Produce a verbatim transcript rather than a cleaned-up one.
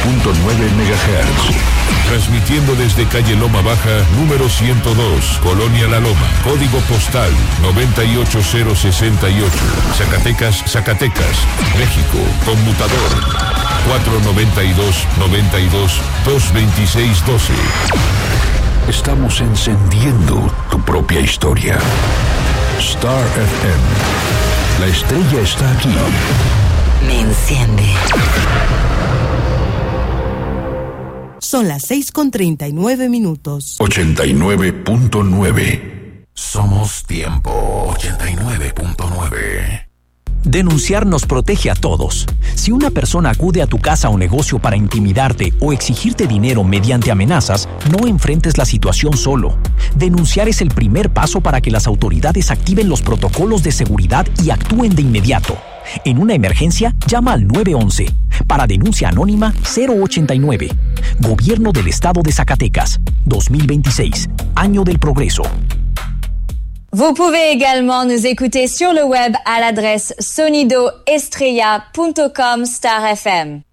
punto nueve megahertz. Transmitiendo desde calle Loma Baja, número ciento dos, Colonia La Loma, código postal noventa y ocho cero sesenta y ocho, Zacatecas, Zacatecas, México, conmutador cuatro noventa y dos, noventa y dos, dos veintiséis doce. Estamos encendiendo tu propia historia. Star F M. La estrella está aquí. Me enciende. Son las seis con treinta y nueve minutos. ochenta y nueve punto nueve. Somos tiempo. ochenta y nueve punto nueve. Denunciar nos protege a todos. Si una persona acude a tu casa o negocio para intimidarte o exigirte dinero mediante amenazas, no enfrentes la situación solo. Denunciar es el primer paso para que las autoridades activen los protocolos de seguridad y actúen de inmediato. En una emergencia, llama al nueve once. Para denuncia anónima, cero ochenta y nueve. Gobierno del Estado de Zacatecas. dos mil veintiséis. Año del Progreso. Vous pouvez également nous écouter sur le web à l'adresse sonido estrella punto com Star F M.